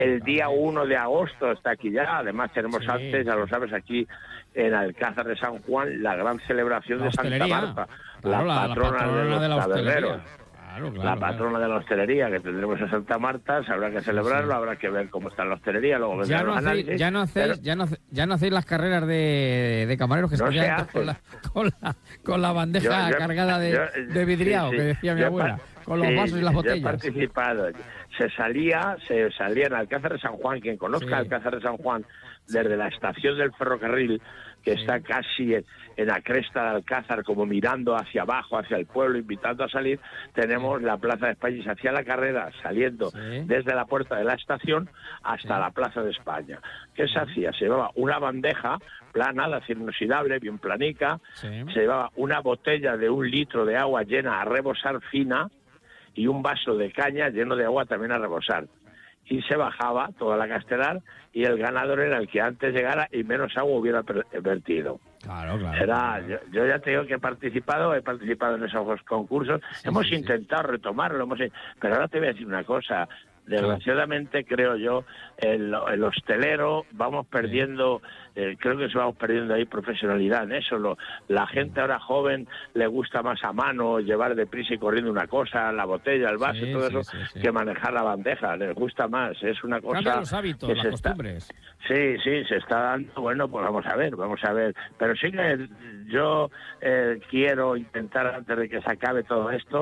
el día 1 de agosto está aquí ya. Además tenemos antes, ya lo sabes, aquí en Alcázar de San Juan, la gran celebración de Santa Marta, claro, la patrona de los taberneros. Claro, la patrona de la hostelería, que tendremos en Santa Marta, habrá que celebrarlo, habrá que ver cómo está la hostelería, luego ya no, ya no hacéis las carreras de camareros que no se quedan con la bandeja cargada de vidriado, que decía mi abuela, con los vasos y las botellas. Yo he participado. Se salía en Alcázar de San Juan, quien conozca Alcázar de San Juan, desde la estación del ferrocarril, que está casi en la cresta de Alcázar, como mirando hacia abajo, hacia el pueblo, invitando a salir, tenemos la Plaza de España y se hacía la carrera saliendo desde la puerta de la estación hasta la Plaza de España. ¿Qué se hacía? Se llevaba una bandeja plana, de acero inoxidable, bien planica, se llevaba una botella de 1 litro de agua llena a rebosar fina y un vaso de caña lleno de agua también a rebosar. Y se bajaba toda la castelar y el ganador era el que antes llegara y menos agua hubiera vertido. Claro. Yo ya te digo que he participado en esos concursos, hemos intentado retomarlo, pero ahora te voy a decir una cosa. Desgraciadamente, creo yo, el hostelero vamos perdiendo, creo que vamos perdiendo ahí profesionalidad en eso. La gente ahora joven le gusta más a mano llevar deprisa y corriendo una cosa, la botella, el vaso, todo eso, que manejar la bandeja. Les gusta más, es una cosa. Cambia los hábitos, las costumbres. Sí, se está dando. Bueno, pues vamos a ver. Pero sí que yo quiero intentar, antes de que se acabe todo esto,